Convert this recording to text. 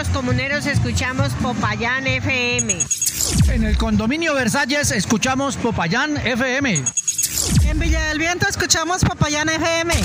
los comuneros escuchamos Popayán FM. En el condominio Versalles escuchamos Popayán FM. En Villa del Viento escuchamos Popayán FM.